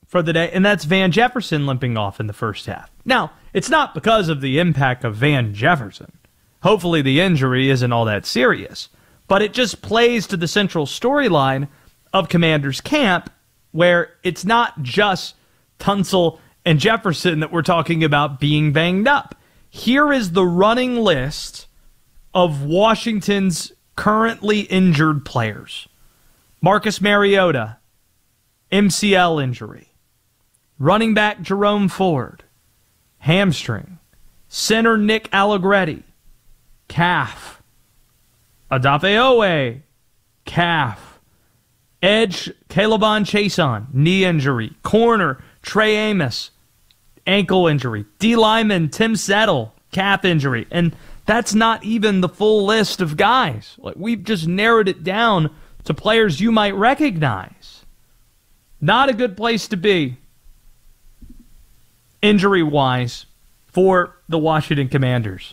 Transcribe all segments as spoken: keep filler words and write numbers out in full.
for the day, and that's Van Jefferson limping off in the first half. Now, it's not because of the impact of Van Jefferson. Hopefully the injury isn't all that serious. But it just plays to the central storyline of Commanders camp, where it's not just Tunsil and Jefferson that we're talking about being banged up. Here is the running list of Washington's currently injured players. Marcus Mariota, M C L injury. Running back Jerome Ford, hamstring. Center Nick Allegretti, calf. Odafe Owe, calf. Edge Calebon Chason, knee injury. Corner Trey Amos, ankle injury. D lineman Tim Settle, calf injury. And that's not even the full list of guys. Like, we've just narrowed it down to players you might recognize. Not a good place to be, injury-wise, for the Washington Commanders.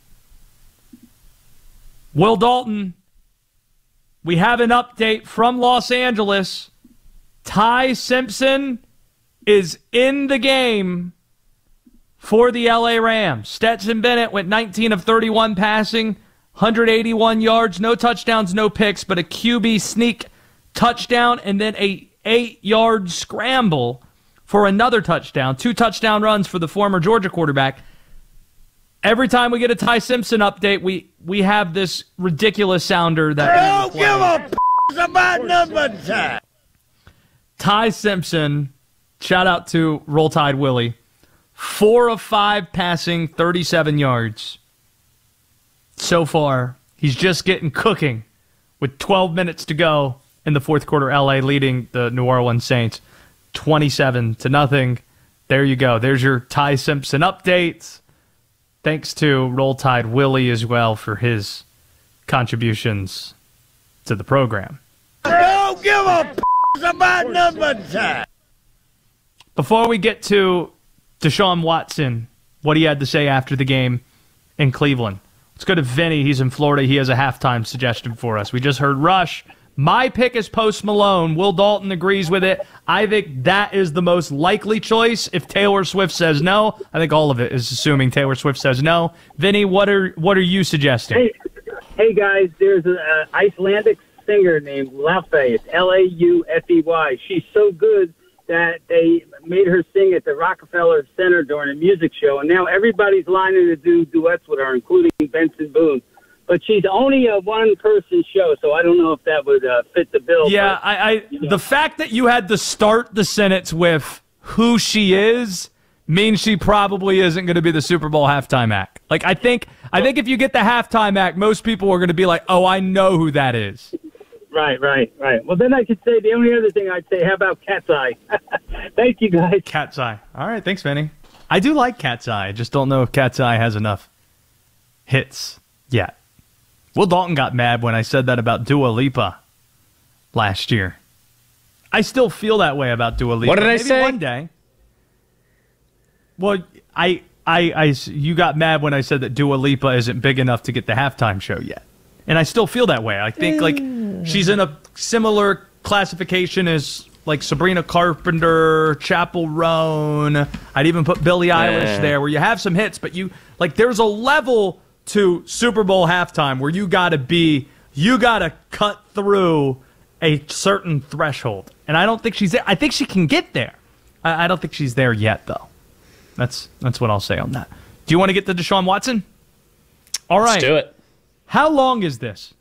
Will Dalton, we have an update from Los Angeles. Ty Simpson is in the game for the L A Rams. Stetson Bennett went nineteen of thirty-one passing, one hundred eighty-one yards, no touchdowns, no picks, but a Q B sneak touchdown and then a eight-yard scramble for another touchdown. Two touchdown runs for the former Georgia quarterback. Every time we get a Ty Simpson update, we, we have this ridiculous sounder that... Don't give a p*** about number time. Ty Simpson, shout out to Roll Tide Willie, four of five passing, thirty-seven yards. So far, he's just getting cooking with twelve minutes to go in the fourth quarter. L A leading the New Orleans Saints twenty-seven to nothing. There you go. There's your Ty Simpson updates. Thanks to Roll Tide Willie as well for his contributions to the program. Don't give a p*** about number time. Before we get to Deshaun Watson, what he had to say after the game in Cleveland, let's go to Vinny. He's in Florida. He has a halftime suggestion for us. We just heard Rush. My pick is Post Malone. Will Dalton agrees with it. I think that is the most likely choice. If Taylor Swift says no, I think all of it is assuming Taylor Swift says no. Vinny, what are what are you suggesting? Hey, hey guys, there's an uh, Icelandic singer named Laufey. It's L A U F E Y. She's so good that they made her sing at the Rockefeller Center during a music show, and now everybody's lining to do duets with her, including Benson Boone. But she's only a one-person show, so I don't know if that would uh, fit the bill. Yeah, but, I, I you know. The fact that you had to start the sentence with who she is means she probably isn't going to be the Super Bowl halftime act. Like, I think, I think if you get the halftime act, most people are going to be like, "Oh, I know who that is." Right, right, right. Well, then I could say the only other thing I'd say, how about Cat's Eye? Thank you, guys. Cat's Eye. All right, thanks, Vinny. I do like Cat's Eye. I just don't know if Cat's Eye has enough hits yet. Will Dalton got mad when I said that about Dua Lipa last year. I still feel that way about Dua Lipa. What did I Maybe say? One day. Well, I, I, I, you got mad when I said that Dua Lipa isn't big enough to get the halftime show yet. And I still feel that way. I think like she's in a similar classification as like Sabrina Carpenter, Chappell Roan. I'd even put Billie Eilish there, where you have some hits, but you like there's a level to Super Bowl halftime where you gotta be, you gotta cut through a certain threshold. And I don't think she's there. I think she can get there. I, I don't think she's there yet, though. That's that's what I'll say on that. Do you want to get to Deshaun Watson? All right. Let's do it. How long is this?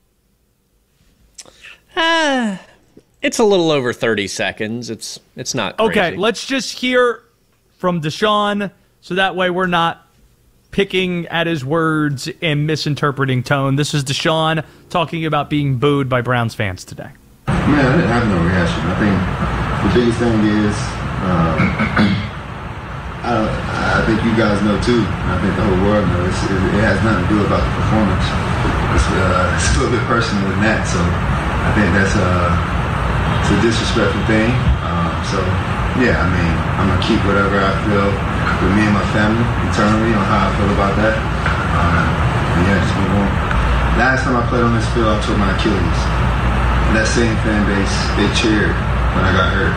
Uh, it's a little over thirty seconds. It's it's not crazy. Okay, let's just hear from Deshaun so that way we're not picking at his words and misinterpreting tone. This is Deshaun talking about being booed by Browns fans today. Man, I didn't have no reaction. I think the biggest thing is, um, I, I think you guys know too. I think the whole world knows. It, it has nothing to do about the performance. It's, uh, it's a little bit personal than that. So I think that's a, it's a disrespectful thing. Um, so yeah, I mean, I'm gonna keep whatever I feel with me and my family internally on how I feel about that. Um, and yeah, just move on. Last time I played on this field, I tore my Achilles. And that same fan base, they cheered when I got hurt.